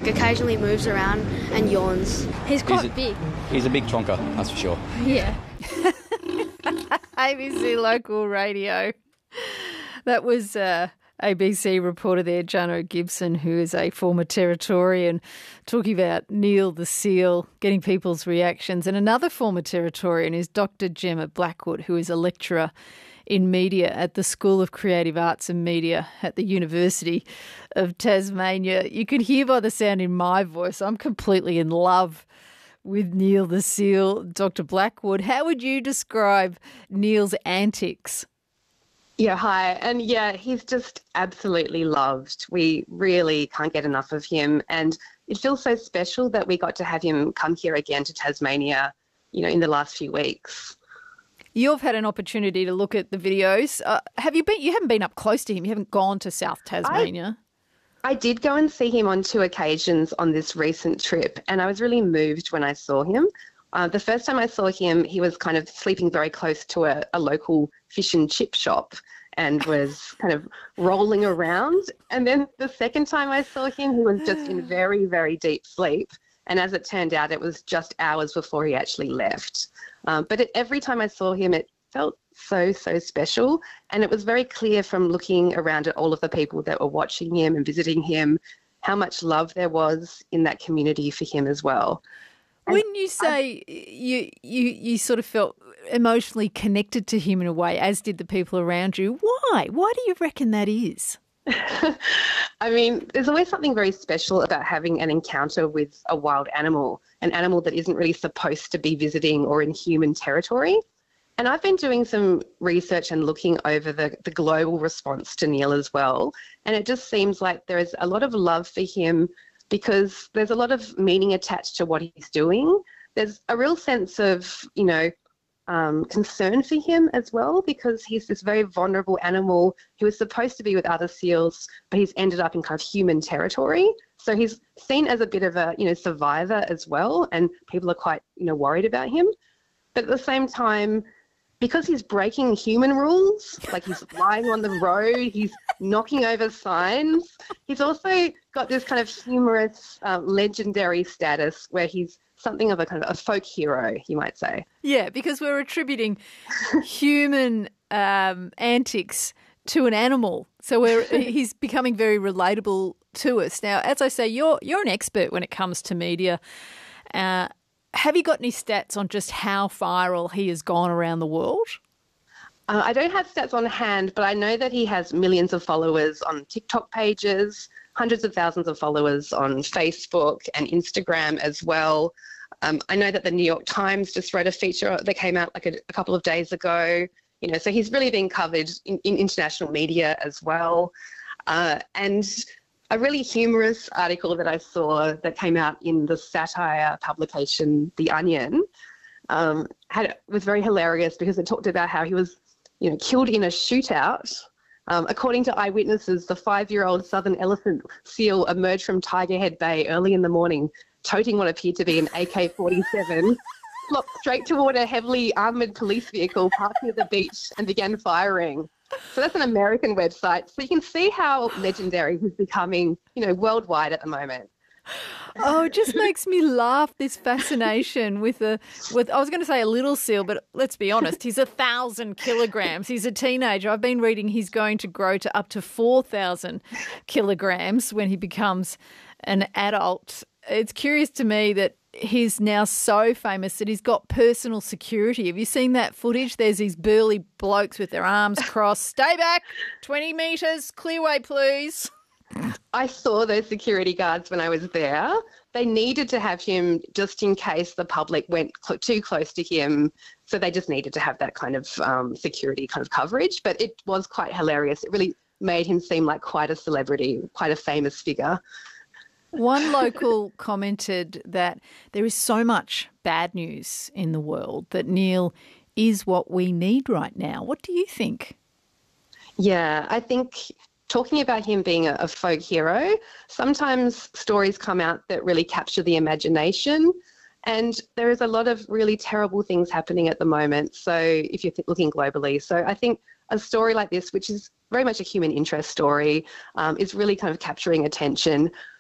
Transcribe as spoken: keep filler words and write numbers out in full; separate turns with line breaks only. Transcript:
occasionally moves around and yawns. He's quite
He's a-
big.
He's a big tonker, that's for sure.
Yeah.
A B C Local Radio. That was uh, A B C reporter there, Jono Gibson, who is a former Territorian, talking about Neil the seal, getting people's reactions. And another former Territorian is Doctor Gemma Blackwood, who is a lecturer in media at the School of Creative Arts and Media at the University of Tasmania. You can hear by the sound in my voice, I'm completely in love with Neil the seal. Doctor Blackwood, how would you describe Neil's antics?
Yeah, hi. And yeah, he's just absolutely loved. We really can't get enough of him. And it feels so special that we got to have him come here again to Tasmania, you know, in the last few weeks.
You've had an opportunity to look at the videos. Uh, have you been? You haven't been up close to him. You haven't gone to South Tasmania.
I, I did go and see him on two occasions on this recent trip, and I was really moved when I saw him. Uh, the first time I saw him, he was kind of sleeping very close to a, a local fish and chip shop and was kind of rolling around. And then the second time I saw him, he was just in very, very deep sleep. And as it turned out, it was just hours before he actually left. Um, but it, every time I saw him, it felt so, so special. And it was very clear from looking around at all of the people that were watching him and visiting him, how much love there was in that community for him as well. And
when you say I, you, you, you sort of felt emotionally connected to him in a way, as did the people around you, why? Why do you reckon that is?
I mean, there's always something very special about having an encounter with a wild animal, an animal that isn't really supposed to be visiting or in human territory. And I've been doing some research and looking over the, the global response to Neil as well. And it just seems like there is a lot of love for him because there's a lot of meaning attached to what he's doing. There's a real sense of, you know, Um, concern for him as well, because he's this very vulnerable animal who is supposed to be with other seals, but he's ended up in kind of human territory. So he's seen as a bit of a, you know, survivor as well, and people are quite, you know, worried about him. But at the same time, because he's breaking human rules, like he's lying on the road, he's knocking over signs, he's also got this kind of humorous, uh, legendary status where he's something of a kind of a folk hero, you might say.
Yeah, because we're attributing human um, antics to an animal. So we're, he's becoming very relatable to us. Now, as I say, you're you're an expert when it comes to media. Uh, have you got any stats on just how viral he has gone around the world?
Uh, I don't have stats on hand, but I know that he has millions of followers on TikTok pages, hundreds of thousands of followers on Facebook and Instagram as well. Um, I know that the New York Times just wrote a feature that came out like a, a couple of days ago. You know, so he's really been covered in, in international media as well. Uh, and a really humorous article that I saw that came out in the satire publication The Onion um, had was very hilarious because it talked about how he was, you know, killed in a shootout. Um, according to eyewitnesses, the five-year-old southern elephant seal emerged from Tiger Head Bay early in the morning, toting what appeared to be an A K forty-seven, flopped straight toward a heavily armoured police vehicle parked near the beach and began firing. So that's an American website. So you can see how legendary he's becoming, you know, worldwide at the moment.
Oh, it just makes me laugh, this fascination with a, with, I was going to say a little seal, but let's be honest, he's a thousand kilograms. He's a teenager. I've been reading he's going to grow to up to four thousand kilograms when he becomes an adult. It's curious to me that he's now so famous that he's got personal security. Have you seen that footage? There's these burly blokes with their arms crossed. Stay back, twenty metres, clear way, please.
I saw those security guards when I was there. They needed to have him just in case the public went cl- too close to him. So they just needed to have that kind of um, security kind of coverage. But it was quite hilarious. It really made him seem like quite a celebrity, quite a famous figure.
One local commented that there is so much bad news in the world that Neil is what we need right now. What do you think?
Yeah, I think talking about him being a, a folk hero, sometimes stories come out that really capture the imagination, and there is a lot of really terrible things happening at the moment. So if you're th- looking globally, so I think a story like this, which is very much a human interest story, um, is really kind of capturing attention.